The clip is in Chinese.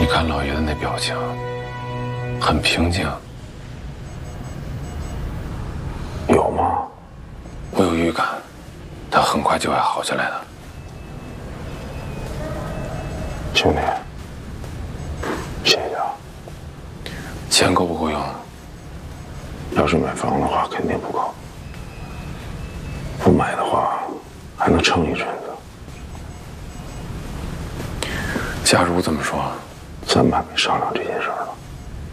你看老爷子那表情，很平静。 有吗？ 我有预感，他很快就会好下来的。 兄弟，谢谢啊。 钱够不够用？ 要是买房的话，肯定不够。不买的话，还能撑一阵子。 假如这么说， 咱们还没商量这件事呢。